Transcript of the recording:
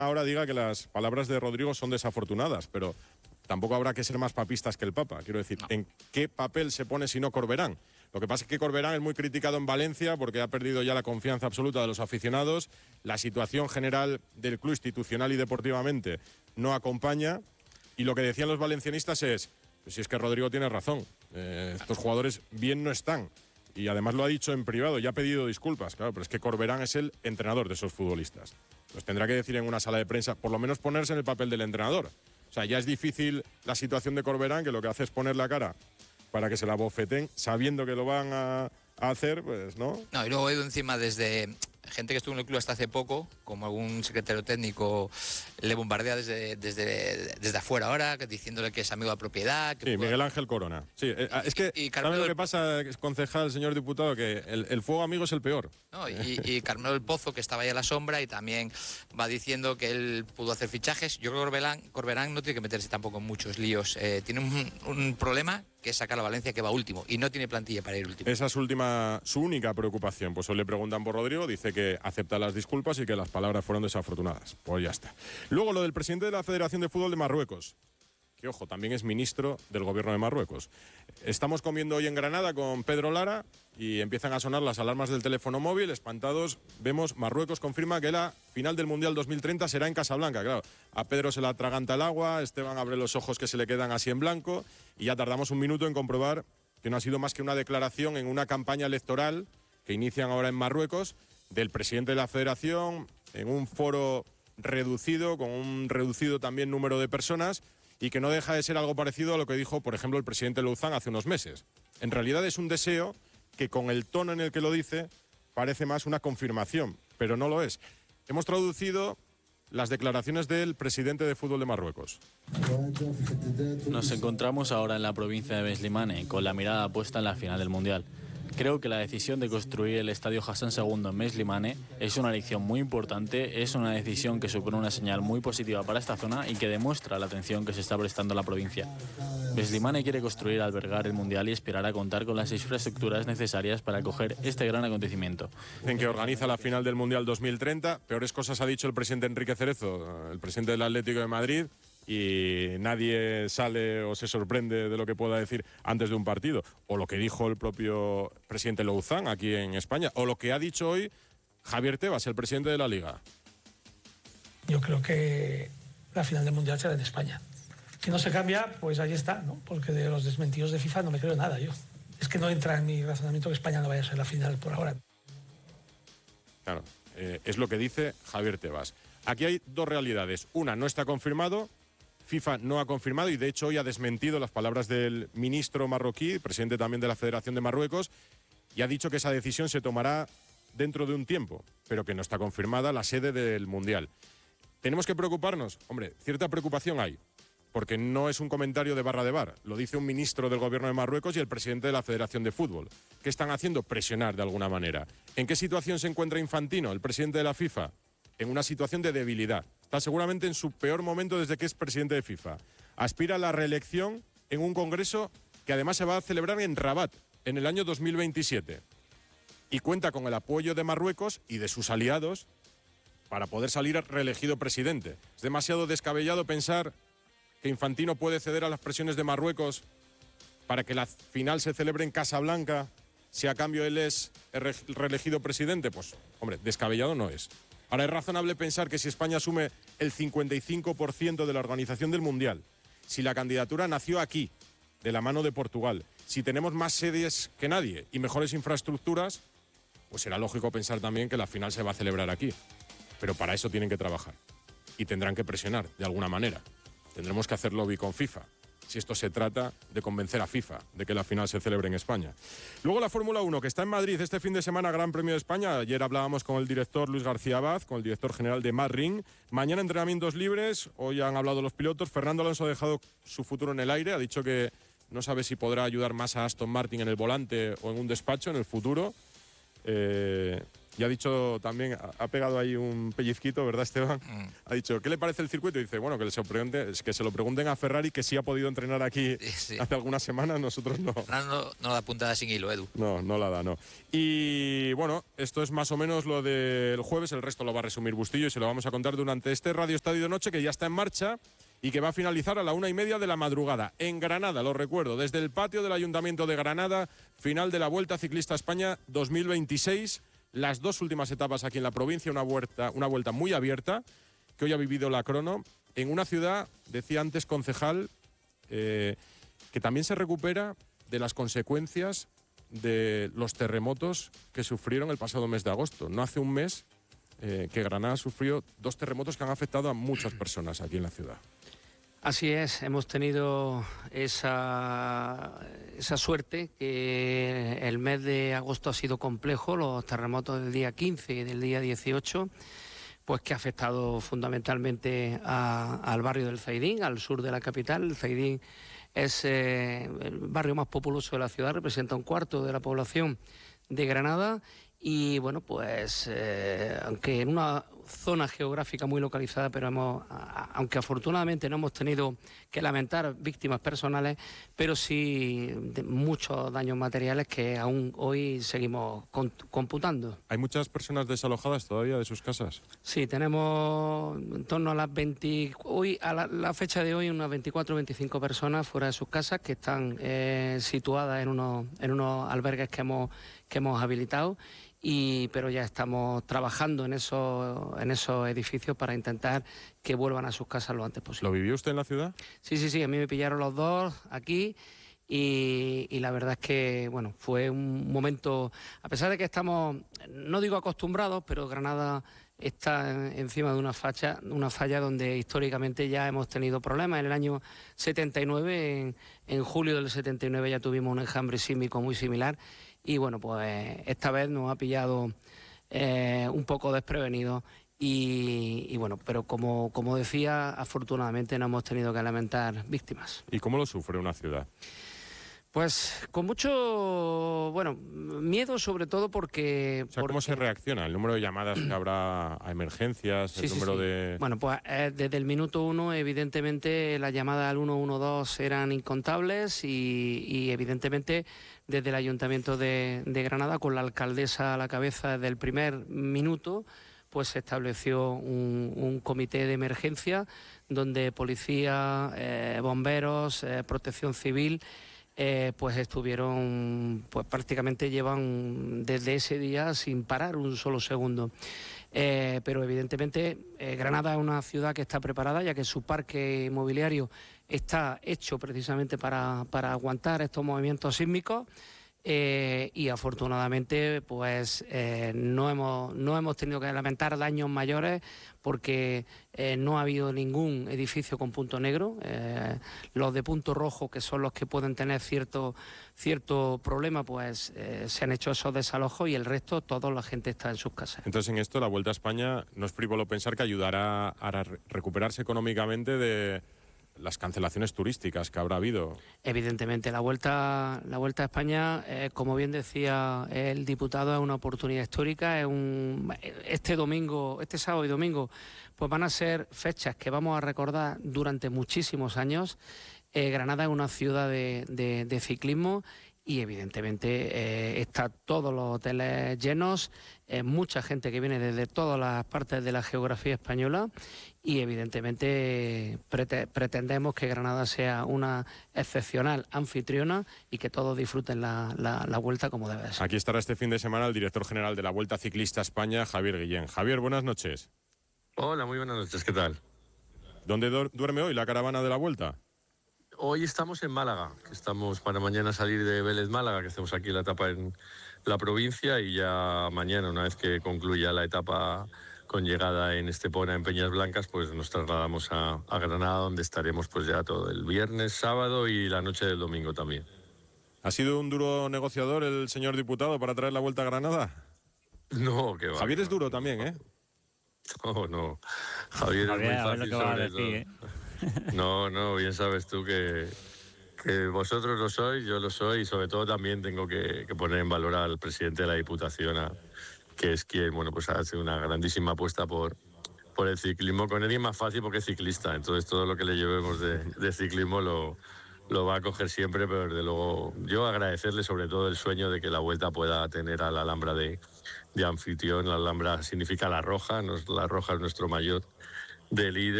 ahora diga que las palabras de Rodrigo son desafortunadas, pero tampoco habrá que ser más papistas que el Papa. Quiero decir, ¿en qué papel se pone si no Corberán? Lo que pasa es que Corberán es muy criticado en Valencia porque ha perdido ya la confianza absoluta de los aficionados. La situación general del club institucional y deportivamente no acompaña. Y lo que decían los valencianistas es, pues si es que Rodrigo tiene razón, estos jugadores bien no están. Y además lo ha dicho en privado, ya ha pedido disculpas, claro, pero es que Corberán es el entrenador de esos futbolistas. Pues tendrá que decir en una sala de prensa, por lo menos ponerse en el papel del entrenador. O sea, ya es difícil la situación de Corberán, que lo que hace es poner la cara para que se la bofeten, sabiendo que lo van a hacer, pues, ¿no? No, y luego he ido encima desde gente que estuvo en el club hasta hace poco, como algún secretario técnico, le bombardea desde afuera ahora, diciéndole que es amigo de la propiedad. Que sí, Miguel Ángel Corona. Sí, es que, ¿sabes lo que pasa, concejal, señor diputado? Que el fuego amigo es el peor. No, y Carmelo del Pozo, que estaba ahí a la sombra, y también va diciendo que él pudo hacer fichajes. Yo creo que Corberán no tiene que meterse tampoco en muchos líos. Tiene un problema, que es sacar a Valencia, que va último, y no tiene plantilla para ir último. Esa es su única preocupación. Pues hoy le preguntan por Rodrigo, dice que acepta las disculpas y que las palabras fueron desafortunadas. Pues ya está. Luego lo del presidente de la Federación de Fútbol de Marruecos, que ojo, también es ministro del gobierno de Marruecos. Estamos comiendo hoy en Granada con Pedro Lara y empiezan a sonar las alarmas del teléfono móvil. Espantados, vemos Marruecos confirma que la final del Mundial 2030 será en Casablanca. Claro, a Pedro se le atraganta el agua, Esteban abre los ojos que se le quedan así en blanco y ya tardamos un minuto en comprobar que no ha sido más que una declaración en una campaña electoral que inician ahora en Marruecos del presidente de la Federación en un foro reducido, con un reducido también número de personas, y que no deja de ser algo parecido a lo que dijo, por ejemplo, el presidente Louzán hace unos meses. En realidad es un deseo que con el tono en el que lo dice parece más una confirmación, pero no lo es. Hemos traducido las declaraciones del presidente de fútbol de Marruecos. Nos encontramos ahora en la provincia de Beslimane, con la mirada puesta en la final del Mundial. Creo que la decisión de construir el estadio Hassan II en Beslimane es una elección muy importante, es una decisión que supone una señal muy positiva para esta zona y que demuestra la atención que se está prestando a la provincia. Beslimane quiere construir, albergar el Mundial y esperar a contar con las infraestructuras necesarias para acoger este gran acontecimiento. Dicen que organiza la final del Mundial 2030. Peores cosas ha dicho el presidente Enrique Cerezo, el presidente del Atlético de Madrid, y nadie sale o se sorprende de lo que pueda decir antes de un partido. O lo que dijo el propio presidente Louzán aquí en España, o lo que ha dicho hoy Javier Tebas, el presidente de la Liga. Yo creo que la final del Mundial será en España. Si no se cambia, pues ahí está, ¿no? Porque de los desmentidos de FIFA no me creo nada yo. Es que no entra en mi razonamiento que España no vaya a ser la final por ahora. Claro, es lo que dice Javier Tebas. Aquí hay dos realidades. Una, no está confirmado. FIFA no ha confirmado y de hecho hoy ha desmentido las palabras del ministro marroquí, presidente también de la Federación de Marruecos, y ha dicho que esa decisión se tomará dentro de un tiempo, pero que no está confirmada la sede del Mundial. ¿Tenemos que preocuparnos? Hombre, cierta preocupación hay, porque no es un comentario de barra de bar, lo dice un ministro del gobierno de Marruecos y el presidente de la Federación de Fútbol. ¿Qué están haciendo? Presionar de alguna manera. ¿En qué situación se encuentra Infantino, el presidente de la FIFA? En una situación de debilidad. Está seguramente en su peor momento desde que es presidente de FIFA. Aspira a la reelección en un congreso que además se va a celebrar en Rabat en el año 2027. Y cuenta con el apoyo de Marruecos y de sus aliados para poder salir reelegido presidente. Es demasiado descabellado pensar que Infantino puede ceder a las presiones de Marruecos para que la final se celebre en Casablanca si a cambio él es reelegido presidente. Pues, hombre, descabellado no es. Ahora, es razonable pensar que si España asume el 55% de la organización del Mundial, si la candidatura nació aquí, de la mano de Portugal, si tenemos más sedes que nadie y mejores infraestructuras, pues será lógico pensar también que la final se va a celebrar aquí. Pero para eso tienen que trabajar y tendrán que presionar de alguna manera. Tendremos que hacer lobby con FIFA, si esto se trata de convencer a FIFA de que la final se celebre en España. Luego la Fórmula 1, que está en Madrid este fin de semana, Gran Premio de España. Ayer hablábamos con el director Luis García Abad, con el director general de Marring. Mañana entrenamientos libres, hoy han hablado los pilotos. Fernando Alonso ha dejado su futuro en el aire, ha dicho que no sabe si podrá ayudar más a Aston Martin en el volante o en un despacho en el futuro. Y ha dicho también, ha pegado ahí un pellizquito, ¿verdad, Esteban? Ha dicho, ¿qué le parece el circuito? Y dice, bueno, que se lo pregunten a Ferrari, que sí ha podido entrenar aquí hace algunas semanas, nosotros no. No da puntada sin hilo, Edu. No la da, no. Y bueno, esto es más o menos lo del jueves, el resto lo va a resumir Bustillo y se lo vamos a contar durante este Radio Estadio de Noche, que ya está en marcha y que va a finalizar a la 1:30 de la madrugada. En Granada, lo recuerdo, desde el patio del Ayuntamiento de Granada, final de la Vuelta Ciclista España 2026. Las dos últimas etapas aquí en la provincia, una vuelta muy abierta que hoy ha vivido la crono en una ciudad, decía antes concejal, que también se recupera de las consecuencias de los terremotos que sufrieron el pasado mes de agosto. No hace un mes que Granada sufrió 2 terremotos que han afectado a muchas personas aquí en la ciudad. Así es, hemos tenido esa suerte que el mes de agosto ha sido complejo, los terremotos del día 15 y del día 18, pues que ha afectado fundamentalmente al barrio del Zaidín, al sur de la capital. El Zaidín es el barrio más populoso de la ciudad, representa 1/4 de la población de Granada. Y bueno, pues aunque en una zona geográfica muy localizada, pero aunque afortunadamente no hemos tenido que lamentar víctimas personales, pero sí muchos daños materiales que aún hoy seguimos computando. ¿Hay muchas personas desalojadas todavía de sus casas? Sí, tenemos en torno a las 20, hoy a la fecha de hoy unas 24 o 25 personas fuera de sus casas que están situadas en unos albergues que hemos habilitado. Pero ya estamos trabajando en esos edificios para intentar que vuelvan a sus casas lo antes posible. ¿Lo vivió usted en la ciudad? Sí, a mí me pillaron los dos aquí y la verdad es que bueno, fue un momento, a pesar de que estamos, no digo acostumbrados, pero Granada está encima de una falla donde históricamente ya hemos tenido problemas. En el año 79, en julio del 79 ya tuvimos un enjambre sísmico muy similar. Y bueno, pues esta vez nos ha pillado un poco desprevenidos y bueno, pero como decía, afortunadamente no hemos tenido que lamentar víctimas. ¿Y cómo lo sufre una ciudad? Pues con mucho, miedo sobre todo porque... O sea, ¿cómo se reacciona? ¿El número de llamadas que habrá a emergencias? Sí. Bueno, pues desde el minuto 1, evidentemente, las llamadas al 112 eran incontables y evidentemente, desde el Ayuntamiento de Granada, con la alcaldesa a la cabeza desde el primer minuto, pues se estableció un comité de emergencia donde policía, bomberos, protección civil... pues estuvieron, pues prácticamente llevan desde ese día sin parar un solo segundo. Pero evidentemente Granada es una ciudad que está preparada, ya que su parque inmobiliario está hecho precisamente para aguantar estos movimientos sísmicos. Y afortunadamente pues no hemos tenido que lamentar daños mayores porque no ha habido ningún edificio con punto negro. Los de punto rojo, que son los que pueden tener cierto problema, pues se han hecho esos desalojos y el resto, toda la gente está en sus casas. Entonces, en esto la Vuelta a España no es frívolo pensar que ayudará a recuperarse económicamente de las cancelaciones turísticas que habrá habido. Evidentemente, la Vuelta a España, como bien decía el diputado, es una oportunidad histórica. Este sábado y domingo, pues van a ser fechas que vamos a recordar durante muchísimos años. Granada es una ciudad de ciclismo y evidentemente está todos los hoteles llenos, mucha gente que viene desde todas las partes de la geografía española y evidentemente pretendemos que Granada sea una excepcional anfitriona y que todos disfruten la vuelta como debe ser. Aquí estará este fin de semana el director general de la Vuelta Ciclista España, Javier Guillén. Javier, buenas noches. Hola, muy buenas noches, ¿qué tal? ¿Dónde duerme hoy la caravana de la Vuelta? Hoy estamos en Málaga, que estamos para mañana salir de Vélez Málaga, que hacemos aquí la etapa en la provincia y ya mañana, una vez que concluya la etapa con llegada en Estepona, en Peñas Blancas, pues nos trasladamos a Granada, donde estaremos pues ya todo el viernes, sábado y la noche del domingo también. ¿Ha sido un duro negociador el señor diputado para traer la Vuelta a Granada? No, que va. Javier es duro también, ¿eh? No. Javier es muy fácil, sobre todo. No, bien sabes tú que vosotros lo sois, yo lo soy y sobre todo también tengo que poner en valor al presidente de la Diputación, que es quien, bueno, pues hace una grandísima apuesta por el ciclismo. Con él es más fácil porque es ciclista, entonces todo lo que le llevemos de ciclismo lo va a coger siempre, pero desde luego yo agradecerle sobre todo el sueño de que la Vuelta pueda tener a la Alhambra de anfitrión. La Alhambra significa la roja, la roja es nuestro maillot de líder.